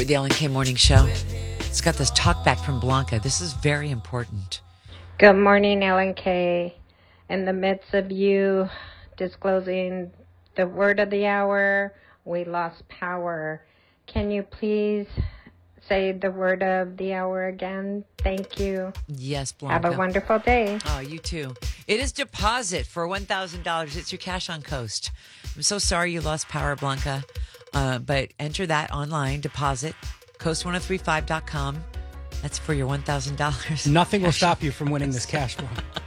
with the Ellen K Morning Show. It's got this talk back from Blanca. This is very important. Good morning, Ellen K. In the midst of you disclosing the word of the hour, we lost power. Can you please say the word of the hour again? Thank you. Yes, Blanca. Have a wonderful day. Oh, you too. It is deposit for $1,000. It's your cash on Coast. I'm so sorry you lost power, Blanca. But enter that online, deposit, coast1035.com. That's for your $1,000. Nothing will stop you from winning this cash, Blanca.